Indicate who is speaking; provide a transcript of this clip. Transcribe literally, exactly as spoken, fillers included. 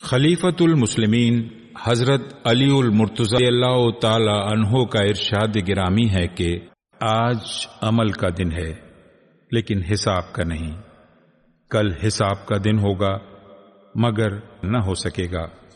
Speaker 1: खलीफतुल मुस्लिमीन हजरत अलीउल मुर्तज़ा अल्लाह ताला अन्हो का इरशाद गिरामी है कि आज अमल का दिन है लेकिन हिसाब का नहीं। कल हिसाब का दिन होगा मगर न हो सकेगा।